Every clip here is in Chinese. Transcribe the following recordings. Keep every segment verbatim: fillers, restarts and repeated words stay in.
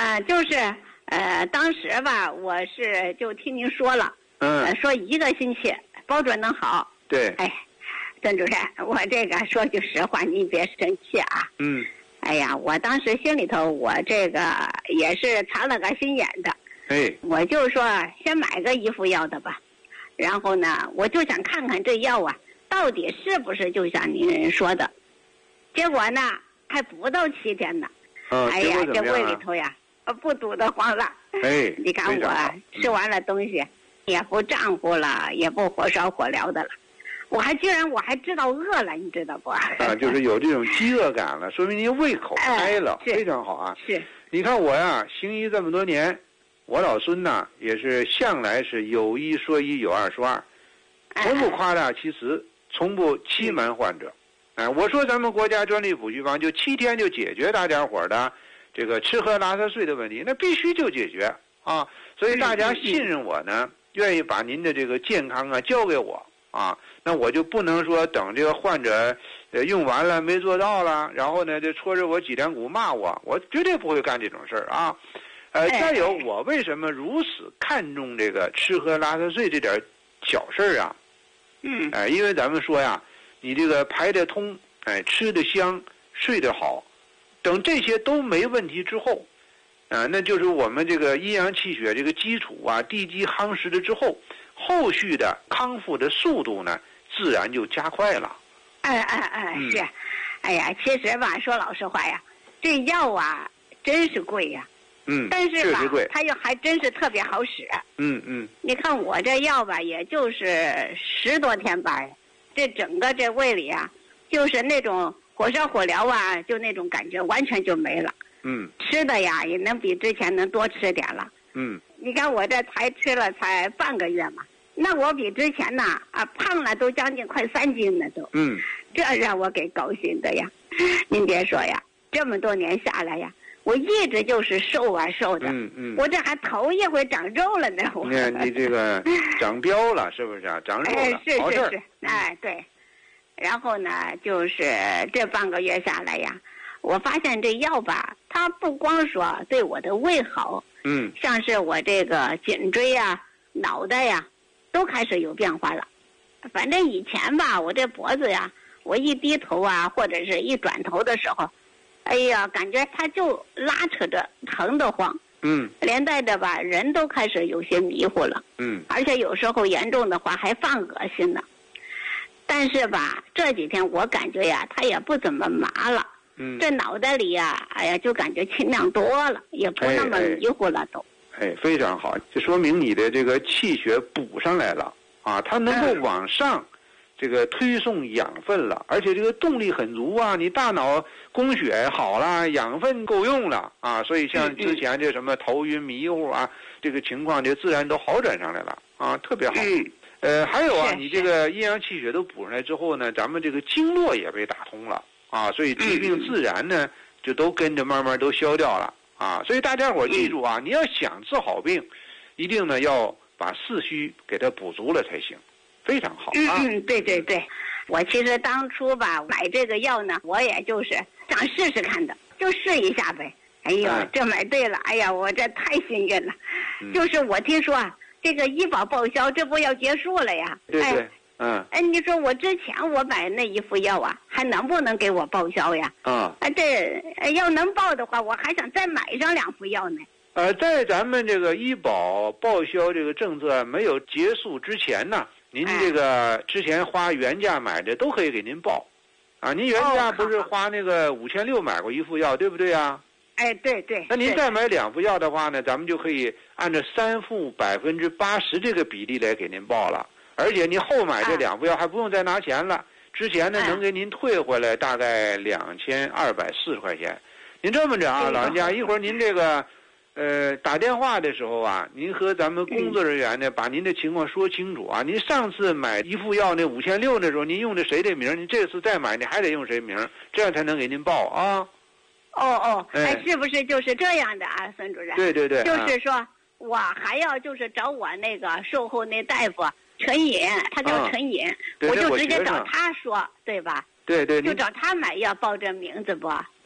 呃，就是呃，当时吧，我是就听您说了， 嗯， 呃、说一个星期保准能好。 对。 哎，孙主任，我这个说句实话，您别生气啊。 嗯。 哎呀，我当时心里头，我这个也是藏了个心眼的。 哎。 我就说先买个一副药的吧，然后呢，我就想看看这药啊，到底是不是就像您说的。结果呢，还不到七天呢。 嗯、 哎呀，这胃里啊、 头呀，不堵得慌了。 哎， 你看我吃完了东西，也不胀乎了，也不火烧火燎的了。我还居然我还知道饿了，你知道不？ 啊，就是有这种饥饿感了，说明您胃口开了， 哎、 非常好啊。 是。 你看我呀，行医这么多年，我老孙呐也是向来是有一说一，有二说二，从不夸大其词，从不欺瞒患者。哎，我说咱们国家专利补虚方就七天就解决大家伙的这个吃喝拉撒睡的问题，那必须就解决啊！所以大家信任我呢，愿意把您的这个健康啊交给我啊，那我就不能说等这个患者呃用完了没做到了，然后呢就戳着我脊梁骨骂我，我绝对不会干这种事儿啊！呃，再有我为什么如此看重这个吃喝拉撒睡这点小事儿啊？ 嗯， 哎、呃，因为咱们说呀。你这个排得通，哎，吃得香，睡得好，等这些都没问题之后，啊、呃，那就是我们这个阴阳气血这个基础啊，地基夯实了之后，后续的康复的速度呢，自然就加快了。 哎哎哎，是，嗯、哎呀，其实吧，说老实话呀，这药啊，真是贵呀。 嗯， 但是吧， 贵它又还真是特别好使。 嗯嗯。 你看我这药吧，也就是十多天吧。这整个这胃里啊，就是那种火烧火燎啊，就那种感觉完全就没了。 嗯， 吃的呀也能比之前能多吃点了。 嗯， 你看我这才吃了才半个月嘛，那我比之前呐啊胖了都将近快三斤了都。 嗯， 这让我给高兴的呀。您别说呀，这么多年下来呀，我一直就是瘦啊瘦的。 嗯嗯， 我这还头一回长肉了呢。我你看你这个长膘了是不是啊？长肉了， 哎、是好事儿。 是是，哎对。然后呢，就是这半个月下来呀，我发现这药吧，它不光说对我的胃好， 嗯， 像是我这个颈椎呀、脑袋呀，都开始有变化了。反正以前吧，我这脖子呀，我一低头啊，或者是一转头的时候，哎呀，感觉它就拉扯着，疼得慌。 嗯， 连带着吧，人都开始有些迷糊了。 嗯， 而且有时候严重的话还犯恶心呢。但是吧，这几天我感觉呀，它也不怎么麻了。 嗯， 这脑袋里呀，哎呀，就感觉清亮多了，也不那么迷糊了都。 哎，哎非常好，这说明你的这个气血补上来了啊，它能够往上这个推送养分了，而且这个动力很足啊，你大脑供血好了，养分够用了啊，所以像之前这什么头晕迷糊啊，这个情况就自然都好转上来了啊，特别好。 嗯呃，还有啊，你这个阴阳气血都补上来之后呢，咱们这个经络也被打通了啊，所以疾病自然呢就都跟着慢慢都消掉了啊。所以大家伙记住啊，你要想治好病，一定呢要把四虚给它补足了才行，非常好啊。 嗯嗯，对对对，我其实当初吧买这个药呢，我也就是想试试看的，就试一下呗。哎呦，嗯、这买对了，哎呀，我这太幸运了。嗯、就是我听说啊。这个医保报销，这不要结束了呀？ 对对，嗯。 哎，你说我之前我买那一副药啊，还能不能给我报销呀？ 啊。 啊，这要能报的话，我还想再买上两副药呢。 呃，在咱们这个医保报销这个政策没有结束之前呢，您这个之前花原价买的都可以给您报，啊，您原价不是花那个五千六买过一副药，对不对啊？ 哎，对对。 那您再买两副药的话呢，咱们就可以按照三副百分之八十这个比例来给您报了，而且您后买这两副药还不用再拿钱了，之前呢能给您退回来大概两千二百四十块钱。您这么着啊，老人家，一会儿您这个呃打电话的时候啊，您和咱们工作人员呢把您的情况说清楚啊。您上次买一副药那五千六的时候，您用的谁的名？您这次再买你还得用谁名？这样才能给您报啊。 哦哦，哎，是不是就是这样的啊，孙主任？ 对对对， 就是说、啊、我还要就是找我那个售后那大夫陈颖，他叫陈颖、啊，我就直接找他说，对吧？ 对对， 就找他买药报这名字不？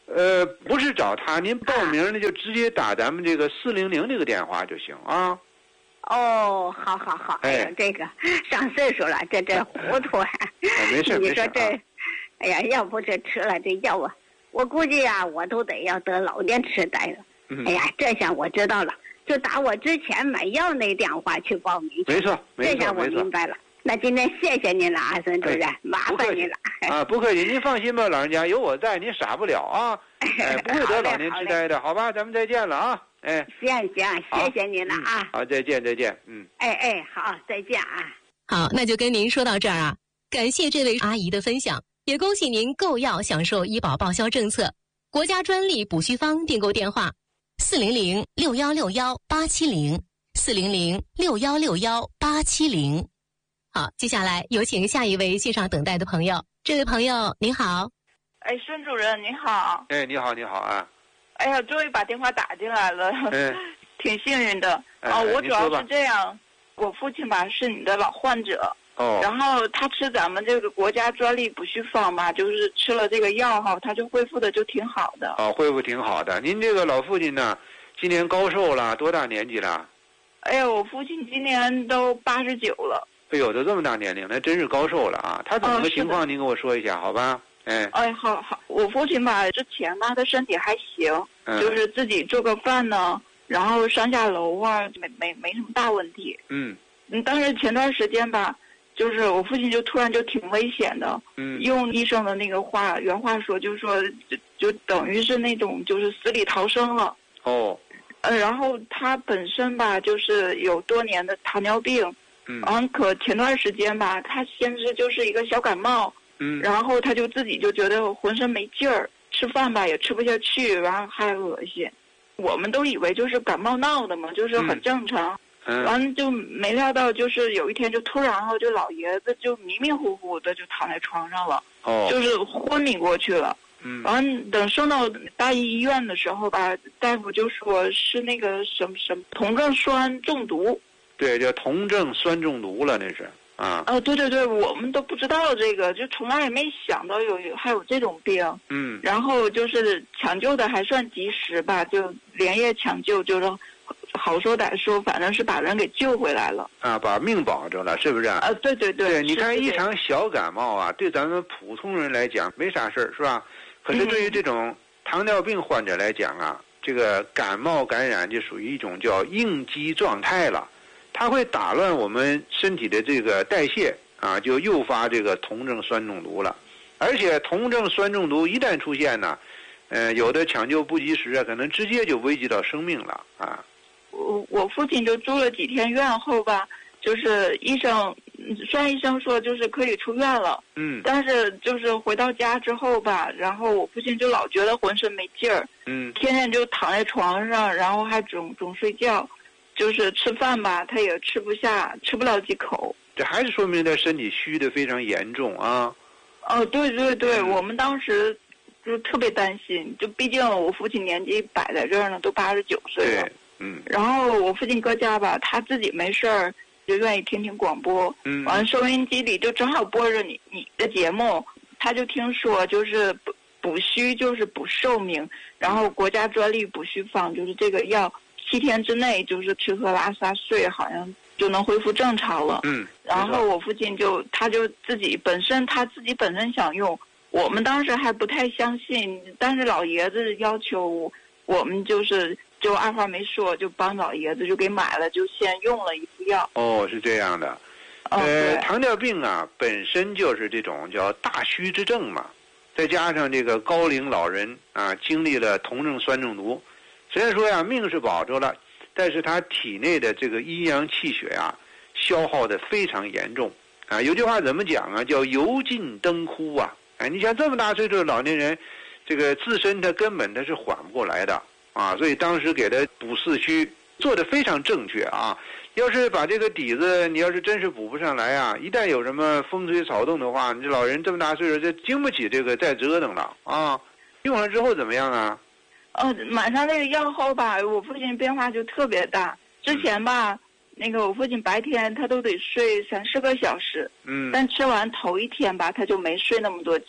呃，不是找他，您报名呢就直接打咱们这个四零零这个电话就行啊。 哦，好好好，哎呀，这个上岁数了，这这糊涂啊。 没事， 你说这， 啊、 哎呀，要不是吃了这药啊，我估计啊，我都得要得老年痴呆了。嗯、哎呀，这下我知道了，就打我之前买药那电话去报名。 没错，没错， 这下我明白了。那今天谢谢您了啊，孙主任，哎、麻烦您了。 啊，不客气，您放心吧，老人家有我在，您傻不了啊。哎，不会得老年痴呆的，好吧？咱们再见了啊。哎， 行行，谢谢您了啊、 嗯！好，再见，再见，嗯。 哎哎，好，再见啊！ 好，那就跟您说到这儿啊。感谢这位阿姨的分享，也恭喜您购药享受医保报销政策，国家专利补虚方订购电话：四零零六幺六幺八七零，四零零六幺六幺八七零。好，接下来有请下一位线上等待的朋友。这位朋友您好。 哎，孙主任您好。 哎，你好，你好啊。 哎呀，终于把电话打进来了， 嗯， 挺幸运的。 哎、 哦，我主要是这样，我父亲吧是你的老患者， 哦， 然后他吃咱们这个国家专利补虚方嘛，就是吃了这个药哈，他就恢复的就挺好的。 哦，恢复挺好的。您这个老父亲呢，今年高寿了？多大年纪了？ 哎呀，我父亲今年都八十九了。 哎呦，都这么大年龄，那真是高寿了啊！他怎么个情况？ 哦、 您跟我说一下，好吧？哎， 哎，好好，我父亲吧，之前吧，他身体还行， 嗯、 就是自己做个饭呢，然后上下楼啊，没没没什么大问题。 嗯， 嗯，但是前段时间吧，就是我父亲就突然就挺危险的。 嗯， 用医生的那个话原话说，就是说就就等于是那种就是死里逃生了。 哦， 呃，然后他本身吧，就是有多年的糖尿病。 嗯， 完可前段时间吧，他先是就是一个小感冒。 嗯， 然后他就自己就觉得浑身没劲儿，吃饭吧也吃不下去，然后还恶心。我们都以为就是感冒闹的嘛，就是很正常。 嗯， 完就没料到，就是有一天就突然后就老爷子就迷迷糊糊的就躺在床上了， 哦， 就是昏迷过去了。 嗯， 完等送到大医院的时候吧，大夫就说是那个什么什么酮症酸中毒。 对，叫酮症酸中毒了，那是。啊哦，对对对，我们都不知道这个，就从来也没想到有还有这种病。 嗯， 然后就是抢救的还算及时吧，就连夜抢救，就是好说歹说，反正是把人给救回来了。 啊，把命保着了，是不是？ 啊，对对对。 对，你看一场小感冒啊，对咱们普通人来讲没啥事儿，是吧？可是对于这种糖尿病患者来讲啊，嗯、这个感冒感染就属于一种叫应激状态了。它会打乱我们身体的这个代谢啊，就诱发这个酮症酸中毒了。而且酮症酸中毒一旦出现呢，呃，有的抢救不及时啊，可能直接就危及到生命了啊。 我我父亲就住了几天院后吧，就是医生，虽然医生说就是可以出院了， 嗯， 但是就是回到家之后吧，然后我父亲就老觉得浑身没劲儿， 嗯， 天天就躺在床上，然后还总总睡觉。就是吃饭吧，他也吃不下，吃不了几口。 这还是说明他身体虚的非常严重啊。 哦，对对对，嗯、我们当时就特别担心，就毕竟我父亲年纪摆在这儿呢，都八十九岁了。 对，嗯。 然后我父亲搁家吧，他自己没事儿就愿意听听广播， 嗯。 完了收音机里就正好播着你你的节目，他就听说就是补补虚就是补寿命，然后国家专利补虚方就是这个药。七天之内就是吃喝拉撒睡，好像就能恢复正常了。 嗯， 然后我父亲就他就自己本身他自己本身想用，我们当时还不太相信，但是老爷子要求我们就是就二话没说就帮老爷子就给买了，就先用了一副药。 哦，是这样的。 哦、 呃，糖尿病啊本身就是这种叫大虚之症嘛，再加上这个高龄老人啊经历了酮症酸中毒。虽然说呀，命是保住了，但是他体内的这个阴阳气血啊，消耗的非常严重啊。有句话怎么讲啊？叫油尽灯枯啊！哎，你像这么大岁数的老年人，这个自身他根本他是缓不过来的啊。所以当时给他补四虚做得非常正确啊。要是把这个底子，你要是真是补不上来啊，一旦有什么风吹草动的话，你这老人这么大岁数，就经不起这个再折腾了啊。用了之后怎么样啊？ 哦，买上那个药后吧，我父亲变化就特别大。之前吧，嗯、那个我父亲白天他都得睡三四个小时， 嗯， 但吃完头一天吧，他就没睡那么多觉，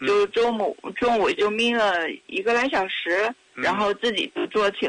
就中午中午就眯了一个来小时， 嗯然后自己就做起